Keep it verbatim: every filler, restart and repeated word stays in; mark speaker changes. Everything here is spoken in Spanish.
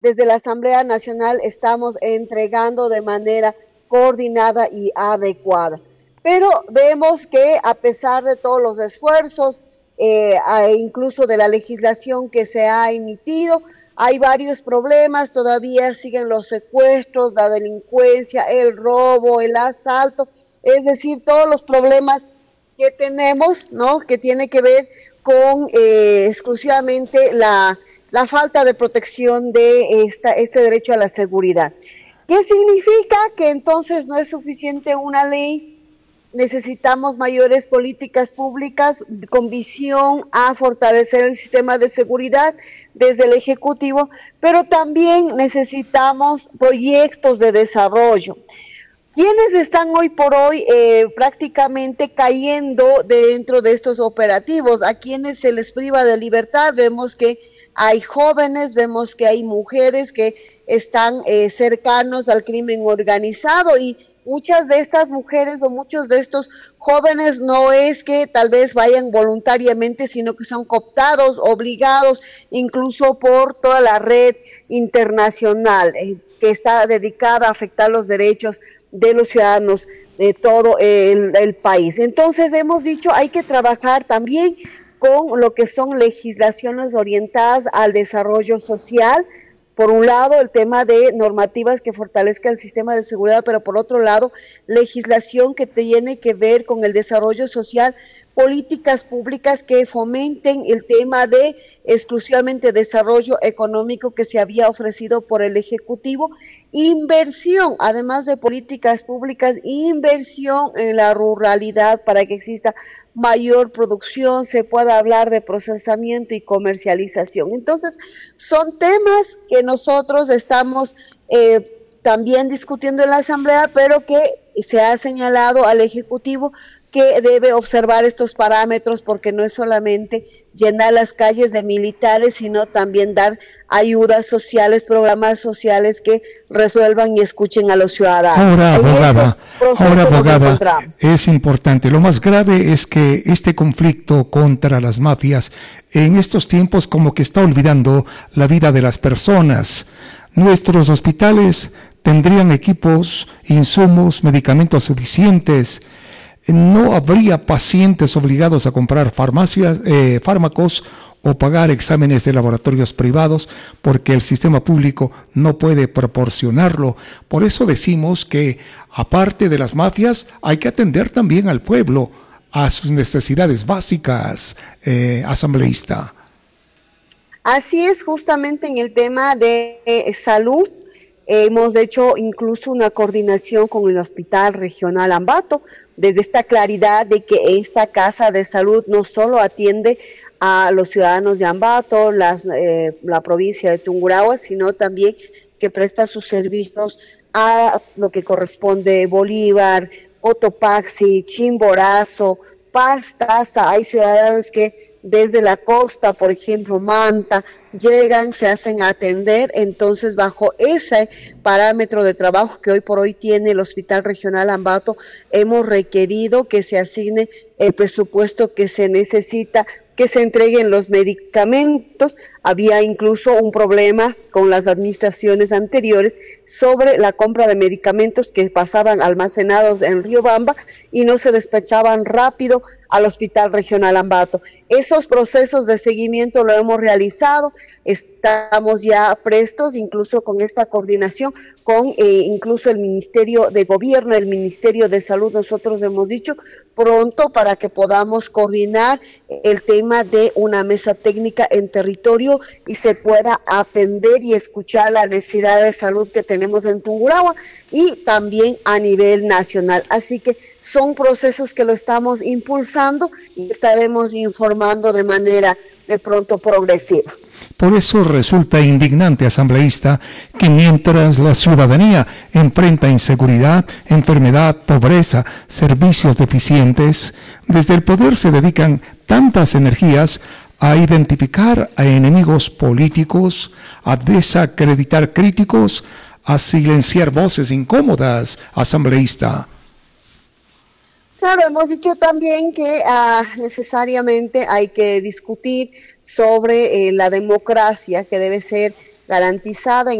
Speaker 1: desde la Asamblea Nacional estamos entregando de manera coordinada y adecuada. Pero vemos que a pesar de todos los esfuerzos, eh, incluso de la legislación que se ha emitido, hay varios problemas, todavía siguen los secuestros, la delincuencia, el robo, el asalto, es decir, todos los problemas que tenemos, ¿no? Que tiene que ver con eh, exclusivamente la, la falta de protección de esta, este derecho a la seguridad. ¿Qué significa? Que entonces no es suficiente una ley, necesitamos mayores políticas públicas con visión a fortalecer el sistema de seguridad desde el Ejecutivo, pero también necesitamos proyectos de desarrollo. ¿Quiénes están hoy por hoy eh, prácticamente cayendo dentro de estos operativos? ¿A quienes se les priva de libertad? Vemos que hay jóvenes, vemos que hay mujeres que están eh, cercanos al crimen organizado, y muchas de estas mujeres o muchos de estos jóvenes no es que tal vez vayan voluntariamente, sino que son cooptados, obligados, incluso por toda la red internacional eh, que está dedicada a afectar los derechos de los ciudadanos de todo el, el país. Entonces hemos dicho, hay que trabajar también con lo que son legislaciones orientadas al desarrollo social. Por un lado, el tema de normativas que fortalezcan el sistema de seguridad, pero por otro lado, legislación que tiene que ver con el desarrollo social, políticas públicas que fomenten el tema de exclusivamente desarrollo económico que se había ofrecido por el Ejecutivo, inversión, además de políticas públicas, inversión en la ruralidad para que exista mayor producción, se pueda hablar de procesamiento y comercialización. Entonces, son temas que nosotros estamos eh, también discutiendo en la Asamblea, pero que se ha señalado al Ejecutivo que debe observar estos parámetros, porque no es solamente llenar las calles de militares, sino también dar ayudas sociales, programas sociales que resuelvan y escuchen a los ciudadanos.
Speaker 2: Ahora, abogada, ahora, abogada, es importante. Lo más grave es que este conflicto contra las mafias en estos tiempos como que está olvidando la vida de las personas. Nuestros hospitales tendrían equipos, insumos, medicamentos suficientes. No habría pacientes obligados a comprar farmacias, eh, fármacos o pagar exámenes de laboratorios privados porque el sistema público no puede proporcionarlo. Por eso decimos que, aparte de las mafias, hay que atender también al pueblo, a sus necesidades básicas, eh, asambleísta.
Speaker 1: Así es, justamente en el tema de eh, salud. Hemos hecho incluso una coordinación con el Hospital Regional Ambato, desde esta claridad de que esta casa de salud no solo atiende a los ciudadanos de Ambato, las, eh, la provincia de Tungurahua, sino también que presta sus servicios a lo que corresponde Bolívar, Cotopaxi, Chimborazo, Pastaza. Hay ciudadanos que desde la costa, por ejemplo, Manta, llegan, se hacen atender. Entonces, bajo ese parámetro de trabajo que hoy por hoy tiene el Hospital Regional Ambato, hemos requerido que se asigne el presupuesto que se necesita, que se entreguen los medicamentos. Había incluso un problema con las administraciones anteriores sobre la compra de medicamentos que pasaban almacenados en Riobamba y no se despachaban rápido al Hospital Regional Ambato. Esos procesos de seguimiento lo hemos realizado, estamos ya prestos, incluso con esta coordinación, con eh, incluso el Ministerio de Gobierno, el Ministerio de Salud. Nosotros hemos dicho pronto para que podamos coordinar el tema de una mesa técnica en territorio y se pueda atender y escuchar la necesidad de salud que tenemos en Tungurahua y también a nivel nacional. Así que son procesos que lo estamos impulsando y estaremos informando de manera de pronto progresiva.
Speaker 2: Por eso resulta indignante, asambleísta, que mientras la ciudadanía enfrenta inseguridad, enfermedad, pobreza, servicios deficientes, desde el poder se dedican tantas energías a identificar a enemigos políticos, a desacreditar críticos, a silenciar voces incómodas, asambleísta.
Speaker 1: Claro, hemos dicho también que uh, necesariamente hay que discutir sobre eh, la democracia, que debe ser garantizada en